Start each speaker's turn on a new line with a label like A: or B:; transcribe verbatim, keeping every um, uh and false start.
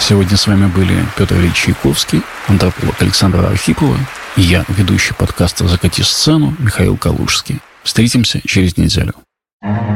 A: Сегодня с вами были Петр Ильич Чайковский, антрополог Александра Архипова и я, ведущий подкаста «Закати сцену» Михаил Калужский. Встретимся через неделю.